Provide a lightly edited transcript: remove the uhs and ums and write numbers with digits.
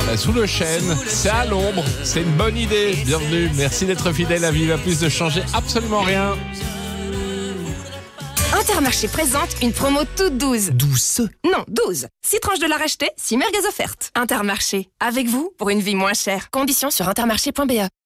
Sous le chêne, c'est à l'ombre, c'est une bonne idée. Bienvenue, merci d'être fidèle à Viva Plus, de changer absolument rien. Intermarché présente une promo toute douce. Douce? Non, 12. 6 tranches de la racheter, 6 merguez offertes. Intermarché, avec vous pour une vie moins chère. Conditions sur intermarché.be.